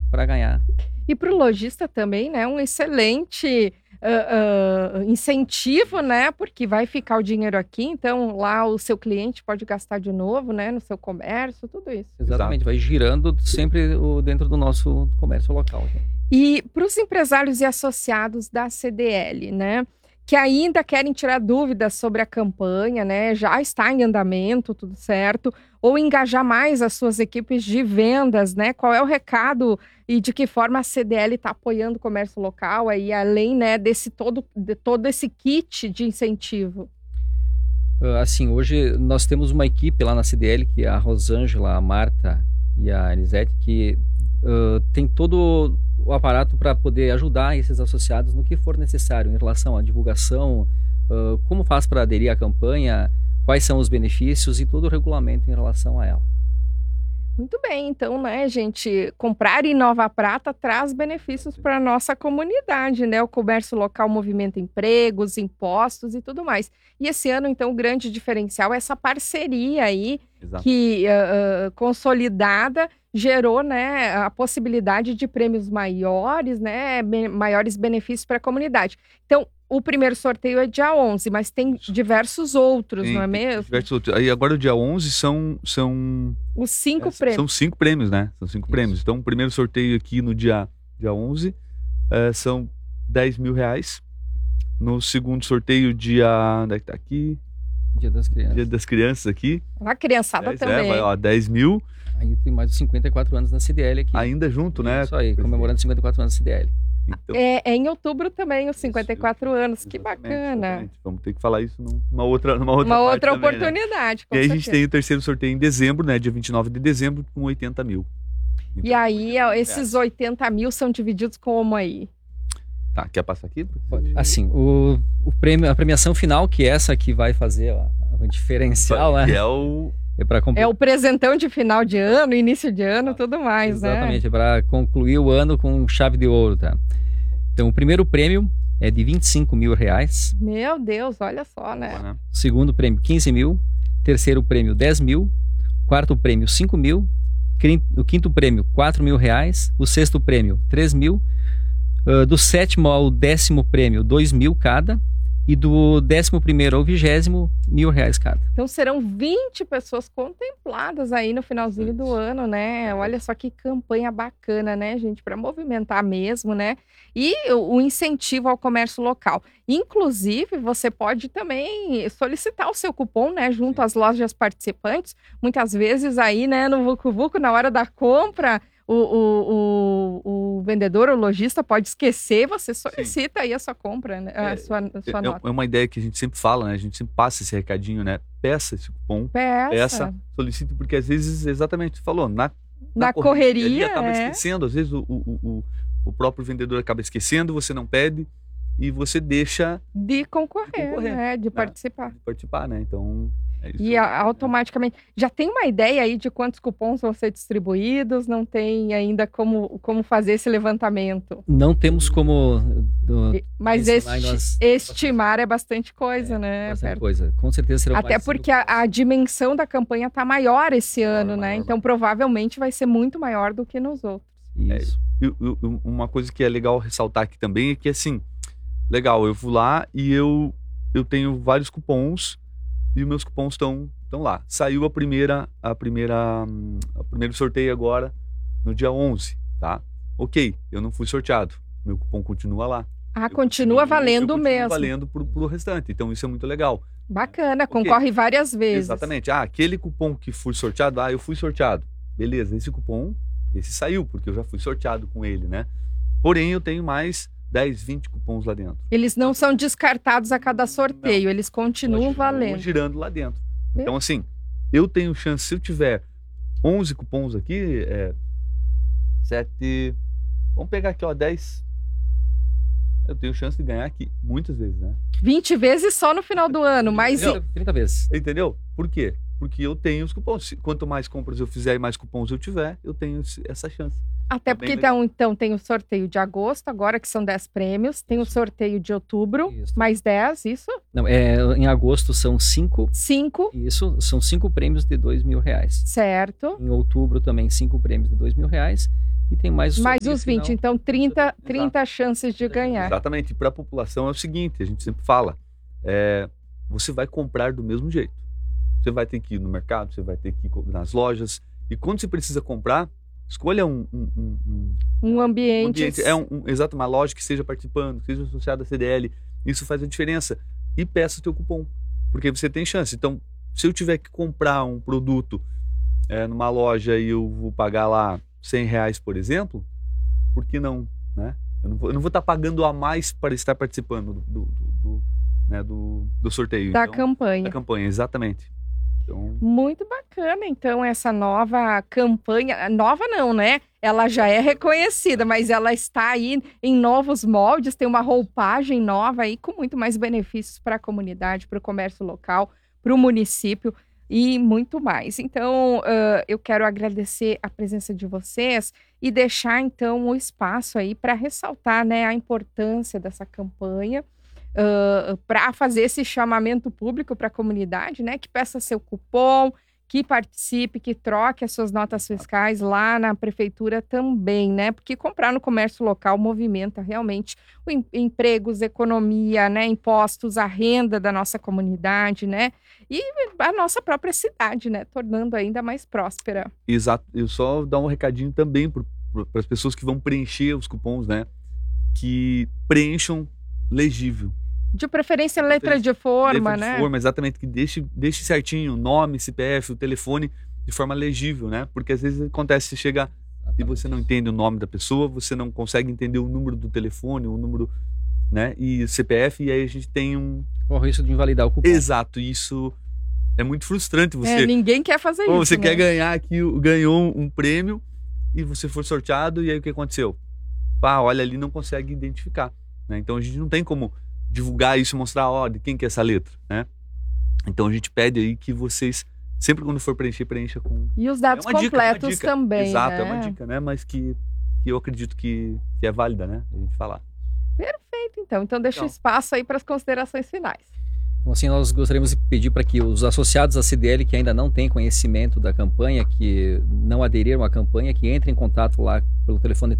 para ganhar. E para o lojista também, né, um excelente incentivo, né, porque vai ficar o dinheiro aqui, então lá o seu cliente pode gastar de novo, né, no seu comércio, tudo isso. Exatamente, vai girando sempre dentro do nosso comércio local. E para os empresários e associados da CDL, né, que ainda querem tirar dúvidas sobre a campanha, né, já está em andamento, tudo certo, ou engajar mais as suas equipes de vendas, né, qual é o recado e de que forma a CDL está apoiando o comércio local, aí, além, né, de todo esse kit de incentivo? Assim, hoje nós temos uma equipe lá na CDL, que é a Rosângela, a Marta e a Elisete, que tem todo o aparato para poder ajudar esses associados no que for necessário em relação à divulgação, como faz para aderir à campanha, quais são os benefícios e todo o regulamento em relação a ela. Muito bem, então, né, gente, comprar em Nova Prata traz benefícios para a nossa comunidade, né? O comércio local movimenta empregos, impostos e tudo mais. E esse ano, então, o grande diferencial é essa parceria aí, Exato. que consolidada gerou, né, a possibilidade de prêmios maiores, né, maiores benefícios para a comunidade. Então, o primeiro sorteio é dia 11, mas tem diversos outros, não é mesmo? Diversos outros. Aí agora o dia 11 são Os 5 prêmios. São 5 prêmios, né? São 5 prêmios. Então, o primeiro sorteio aqui no dia 11 são R$10.000. No segundo sorteio, onde é que tá aqui? Dia das Crianças. Dia das Crianças aqui. A criançada também. Vai, ó, 10 mil. Aí tem mais de 54 anos na CDL aqui. Ainda junto, né? Isso aí, comemorando 54 anos da CDL. Então, É em outubro também, os 54 anos. Que bacana. Exatamente. Vamos ter que falar isso numa outra Uma parte outra também, oportunidade. né? E aí a gente tem o terceiro sorteio em dezembro, né? Dia 29 de dezembro, com 80 mil. Então, e aí, esses 80 mil são divididos como aí? Tá, quer passar aqui? Assim, o prêmio, a premiação final, que é essa que vai fazer o diferencial, né? Que é o... É o presentão de final de ano, início de ano, tudo mais, exatamente, né? para concluir o ano com chave de ouro, tá? Então, o primeiro prêmio é de R$25 mil. Meu Deus, olha só, né? Segundo prêmio, 15 mil. Terceiro prêmio, 10 mil. Quarto prêmio, 5 mil. O quinto prêmio, R$4.000. O sexto prêmio, 3 mil. Do sétimo ao 10º prêmio, 2 mil cada. E do 11º ao 20º, R$1.000 cada. Então serão 20 pessoas contempladas aí no finalzinho do ano, né? Olha só que campanha bacana, né, gente? Para movimentar mesmo, né? E o incentivo ao comércio local. Inclusive, você pode também solicitar o seu cupom, né? Junto às lojas participantes. Muitas vezes aí, né, no Vucu Vucu, na hora da compra... O vendedor, o lojista pode esquecer, você solicita aí a sua compra, né? a sua nota. É uma ideia que a gente sempre fala, né? A gente sempre passa esse recadinho, né? Peça esse cupom, peça, solicite, porque às vezes, exatamente, falou, na correria, ele acaba esquecendo, às vezes o próprio vendedor acaba esquecendo, você não pede e você deixa de concorrer. Né? De participar. De participar, né? Então... E automaticamente, já tem uma ideia aí de quantos cupons vão ser distribuídos? Não tem ainda como fazer esse levantamento? Não temos como... Mas estimar é bastante coisa, né? Bastante coisa, com certeza será até porque a dimensão da campanha está maior esse ano, né? Então provavelmente vai ser muito maior do que nos outros. Isso. Uma coisa que é legal ressaltar aqui também é que, assim, legal, eu vou lá e eu tenho vários cupons e os meus cupons estão lá. Saiu o primeiro sorteio agora no dia 11, tá? Ok, eu não fui sorteado. Meu cupom continua lá. Continua valendo mesmo. Valendo pro restante. Então isso é muito legal. Bacana, concorre várias vezes. Exatamente. Aquele cupom que fui sorteado, eu fui sorteado. Beleza, esse cupom, esse saiu, porque eu já fui sorteado com ele, né? Porém, eu tenho mais 10, 20 cupons lá dentro. Eles não são descartados a cada sorteio, eles continuam valendo. Girando lá dentro. Então, assim, eu tenho chance, se eu tiver 11 cupons aqui, 7... Vamos pegar aqui, 10. Eu tenho chance de ganhar aqui muitas vezes, né? 20 vezes só no final do ano, mas... 30 vezes. Entendeu? Por quê? Porque eu tenho os cupons. Quanto mais compras eu fizer e mais cupons eu tiver, eu tenho essa chance. Até porque então tem o sorteio de agosto, agora que são 10 prêmios. Tem o sorteio de outubro, mais 10, isso? Não, em agosto são 5. 5. Isso, são 5 prêmios de R$2.000. Certo. Em outubro também 5 prêmios de R$2.000. e tem mais os 20, final. Então 30 chances de ganhar. Exatamente, para a população é o seguinte, a gente sempre fala, você vai comprar do mesmo jeito. Você vai ter que ir no mercado, você vai ter que ir nas lojas, e quando você precisa comprar, escolha um ambiente. Exato, uma loja que esteja participando, que seja associada à CDL, isso faz a diferença. E peça o teu cupom, porque você tem chance. Então, se eu tiver que comprar um produto numa loja e eu vou pagar lá R$100, por exemplo, por que não, né? Eu não vou estar pagando a mais para estar participando do sorteio. Da campanha. Da campanha, exatamente. Então... Muito bacana, então, essa nova campanha. Nova não, né? Ela já é reconhecida, mas ela está aí em novos moldes, tem uma roupagem nova aí com muito mais benefícios para a comunidade, para o comércio local, para o município e muito mais. Então, eu quero agradecer a presença de vocês e deixar, então, o espaço aí para ressaltar, né, a importância dessa campanha, para fazer esse chamamento público para a comunidade, né, que peça seu cupom, que participe, que troque as suas notas fiscais lá na prefeitura também, né? Porque comprar no comércio local movimenta realmente empregos, economia, né? Impostos, a renda da nossa comunidade, né? E a nossa própria cidade, né? Tornando ainda mais próspera. Exato. Eu só dar um recadinho também para as pessoas que vão preencher os cupons, né? Que preencham legível. De preferência, letra de forma, né? Forma, exatamente, que deixe certinho o nome, CPF, o telefone, de forma legível, né? Porque às vezes acontece, você chega e você não entende o nome da pessoa, você não consegue entender o número do telefone, o número, né? E CPF, e aí a gente tem corre o risco de invalidar o cupom. Exato, isso é muito frustrante. Ninguém quer fazer isso, você né? quer ganhar aqui, ganhou um prêmio, e você foi sorteado, e aí o que aconteceu? Olha ali, não consegue identificar, né? Então a gente não tem como divulgar isso, mostrar de quem que é essa letra, né? Então a gente pede aí que vocês, sempre quando for preencha com... E os dados completos dica. também, exato, né? É uma dica, né? Mas que eu acredito que é válida, né? A gente falar. Perfeito, então. Então deixa espaço aí para as considerações finais. Então, assim, nós gostaríamos de pedir para que os associados à CDL que ainda não têm conhecimento da campanha, que não aderiram à campanha, que entrem em contato lá pelo telefone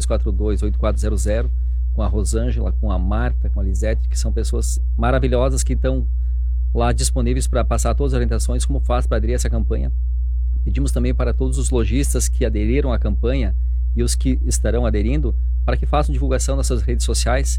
3242-8400, com a Rosângela, com a Marta, com a Lisete, que são pessoas maravilhosas que estão lá disponíveis para passar todas as orientações, como faz para aderir a essa campanha. Pedimos também para todos os lojistas que aderiram à campanha e os que estarão aderindo, para que façam divulgação nas suas redes sociais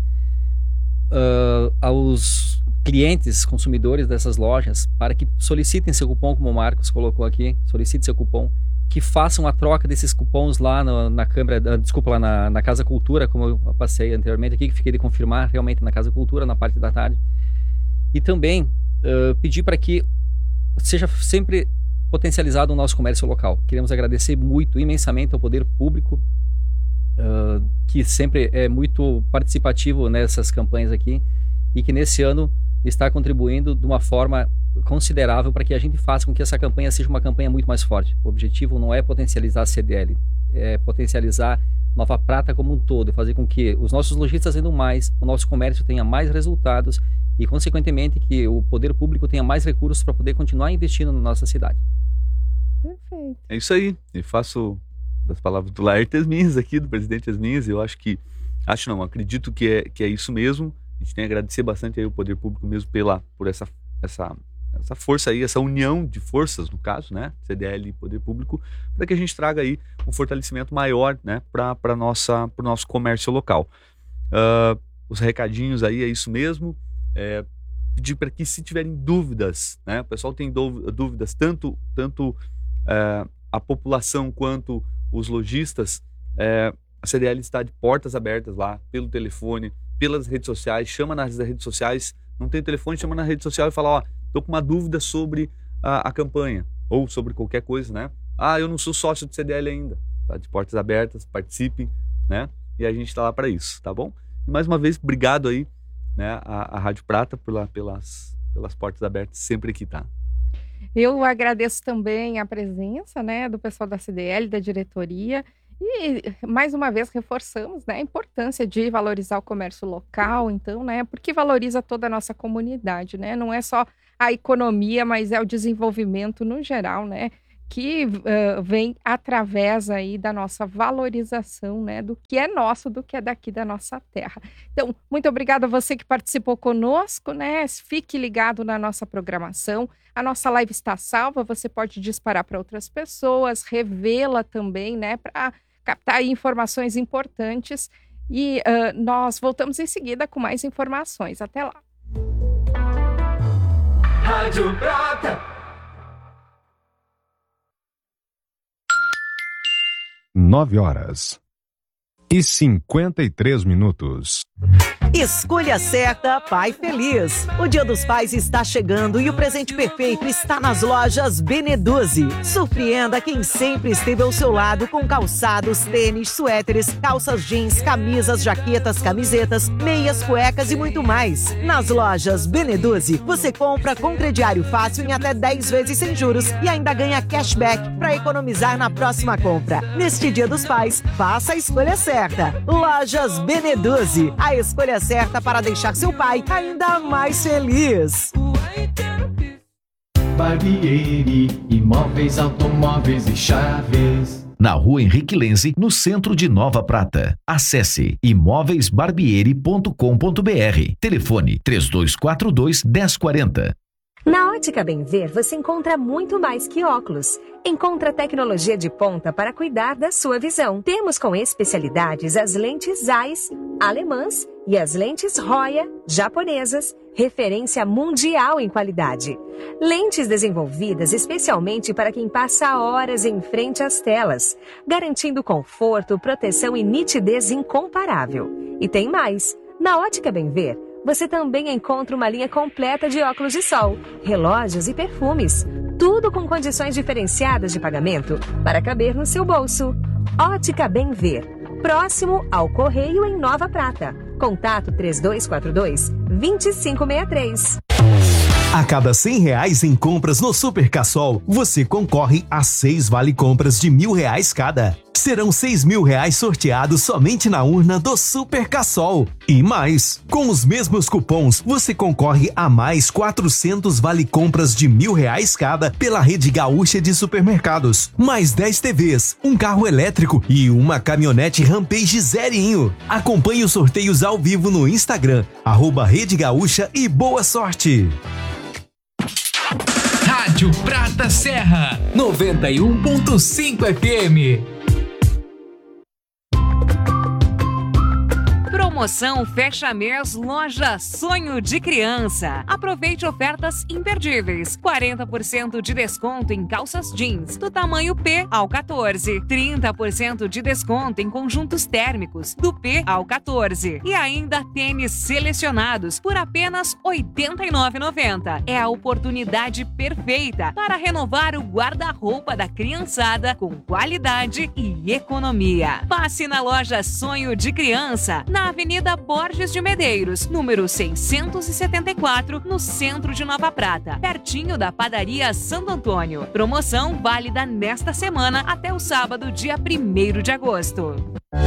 aos clientes, consumidores dessas lojas, para que solicitem seu cupom, como o Marcos colocou aqui, solicite seu cupom, que façam a troca desses cupons lá na Câmara, lá na Casa Cultura, como eu passei anteriormente aqui, que fiquei de confirmar realmente na Casa Cultura, na parte da tarde. E também pedir para que seja sempre potencializado o nosso comércio local. Queremos agradecer imensamente ao poder público, que sempre é muito participativo nessas campanhas aqui, e que nesse ano está contribuindo de uma forma considerável para que a gente faça com que essa campanha seja uma campanha muito mais forte. O objetivo não é potencializar a CDL, é potencializar Nova Prata como um todo, e fazer com que os nossos lojistas vendam mais, o nosso comércio tenha mais resultados e, consequentemente, que o poder público tenha mais recursos para poder continuar investindo na nossa cidade. Perfeito. É isso aí. Eu faço das palavras do Laerte as minhas aqui, do presidente as minhas. Eu acredito que é isso mesmo. A gente tem que agradecer bastante aí o poder público mesmo por essa força aí, essa união de forças, no caso, né, CDL e poder público, para que a gente traga aí um fortalecimento maior, né, para o nosso comércio local. Os recadinhos aí é isso mesmo. Pedir para que, se tiverem dúvidas, né, o pessoal tem dúvidas, tanto a população quanto os lojistas, a CDL está de portas abertas lá, pelo telefone, pelas redes sociais. Chama nas redes sociais, não tem telefone, chama na rede social e fala, tô com uma dúvida sobre a campanha, ou sobre qualquer coisa, né? Eu não sou sócio do CDL ainda. Tá de portas abertas, participem, né? E a gente tá lá para isso, tá bom? E mais uma vez, obrigado aí, né, a Rádio Prata pelas portas abertas sempre aqui, tá? Eu agradeço também a presença, né, do pessoal da CDL, da diretoria. E, mais uma vez, reforçamos, né, a importância de valorizar o comércio local, então, né, porque valoriza toda a nossa comunidade, né, não é só a economia, mas é o desenvolvimento no geral, né, que vem através aí da nossa valorização, né, do que é nosso, do que é daqui da nossa terra. Então, muito obrigada a você que participou conosco, né? Fique ligado na nossa programação. A nossa live está salva, você pode disparar para outras pessoas, revê-la também, né, para captar aí informações importantes. E nós voltamos em seguida com mais informações. Até lá. Rádio Prata. 9h53. Escolha certa, Pai Feliz. O Dia dos Pais está chegando e o presente perfeito está nas lojas Beneduzzi. Surpreenda quem sempre esteve ao seu lado com calçados, tênis, suéteres, calças jeans, camisas, jaquetas, camisetas, meias, cuecas e muito mais. Nas lojas Beneduzzi, você compra com crediário fácil em até 10 vezes sem juros e ainda ganha cashback para economizar na próxima compra. Neste Dia dos Pais, faça a escolha certa. Lojas Beneduzzi, a escolha certa para deixar seu pai ainda mais feliz. Barbieri, imóveis, automóveis e chaves. Na Rua Henrique Lenze, no centro de Nova Prata. Acesse imóveisbarbieri.com.br. Telefone 3242-1040. Na Ótica Bem Ver, você encontra muito mais que óculos. Encontra tecnologia de ponta para cuidar da sua visão. Temos com especialidades as lentes Zeiss, alemãs e as lentes Roya, japonesas, referência mundial em qualidade. Lentes desenvolvidas especialmente para quem passa horas em frente às telas, garantindo conforto, proteção e nitidez incomparável. E tem mais! Na Ótica Bem Ver, você também encontra uma linha completa de óculos de sol, relógios e perfumes. Tudo com condições diferenciadas de pagamento para caber no seu bolso. Ótica Bem Ver, próximo ao Correio em Nova Prata. Contato 3242-2563. A cada R$100 em compras no Super Cassol, você concorre a 6 vale-compras de R$1.000 cada. Serão R$6.000 sorteados somente na urna do Super Cassol. E mais, com os mesmos cupons, você concorre a mais 400 vale-compras de R$1.000 cada pela Rede Gaúcha de Supermercados. Mais 10 TVs, um carro elétrico e uma caminhonete Rampage zerinho. Acompanhe os sorteios ao vivo no Instagram, @Rede Gaúcha e boa sorte! Rádio Prata Serra 91.5 FM. Promoção Fecha Mês Loja Sonho de Criança. Aproveite ofertas imperdíveis. 40% de desconto em calças jeans do tamanho P ao 14. 30% de desconto em conjuntos térmicos do P ao 14. E ainda tênis selecionados por apenas R$ 89,90. É a oportunidade perfeita para renovar o guarda-roupa da criançada com qualidade e economia. Passe na Loja Sonho de Criança, na Avenida Borges de Medeiros, número 674, no centro de Nova Prata, pertinho da Padaria Santo Antônio. Promoção válida nesta semana até o sábado, dia 1º de agosto.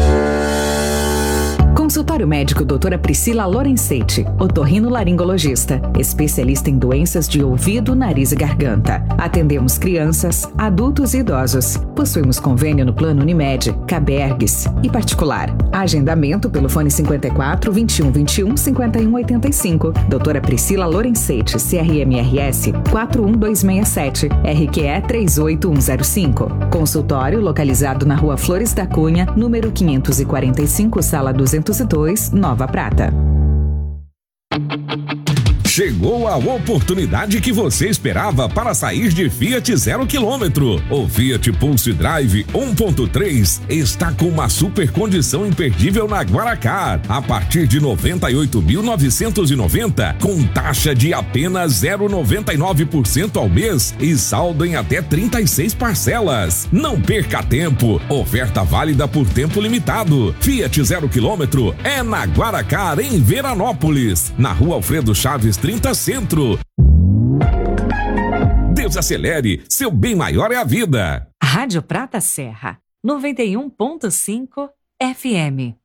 Consultório médico doutora Priscila Lorenzetti, otorrinolaringologista, especialista em doenças de ouvido, nariz e garganta. Atendemos crianças, adultos e idosos. Possuímos convênio no Plano Unimed, Cabergues e particular. Agendamento pelo fone 54 21 21 51 85. Doutora Priscila Lorenzetti, CRMRS 41267, RQE 38105. Consultório localizado na Rua Flores da Cunha, número 545, sala 202, Nova Prata. Chegou a oportunidade que você esperava para sair de Fiat 0 km. O Fiat Pulse Drive 1.3 está com uma super condição imperdível na Guaracar. A partir de 98.990, com taxa de apenas 0,99% ao mês e saldo em até 36 parcelas. Não perca tempo. Oferta válida por tempo limitado. Fiat 0 km é na Guaracar, em Veranópolis, na Rua Alfredo Chaves 30 Centro. Desacelere, seu bem maior é a vida. Rádio Prata Serra 91.5 FM.